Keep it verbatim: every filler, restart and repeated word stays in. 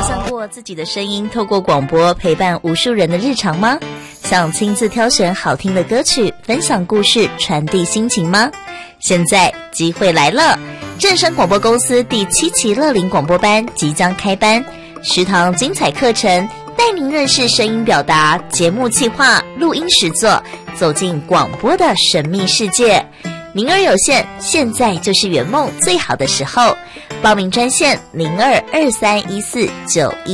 想过自己的声音透过广播陪伴无数人的日常吗？想亲自挑选好听的歌曲，分享故事，传递心情吗？现在机会来了！正声广播公司第七期乐龄广播班即将开班，十堂精彩课程带您认识声音表达、节目企划、录音实作，走进广播的神秘世界。名额有限，现在就是圆梦最好的时候。报名专线零二二三一四九一。